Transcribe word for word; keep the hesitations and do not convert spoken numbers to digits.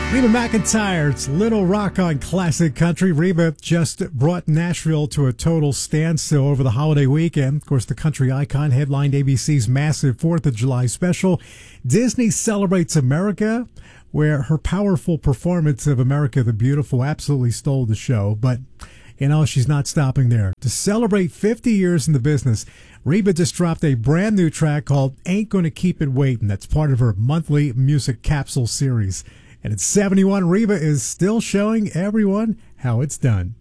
Reba McEntire, it's Little Rock on Classic Country. Reba just brought Nashville to a total standstill over the holiday weekend. Of course, the country icon headlined A B C's massive fourth of July special, Disney Celebrates America, where her powerful performance of America the Beautiful absolutely stole the show. But, you know, she's not stopping there. To celebrate fifty years in the business, Reba just dropped a brand new track called Ain't Gonna Keep It Waitin'. That's part of her monthly music capsule series. And at seventy-one, Reba is still showing everyone how it's done.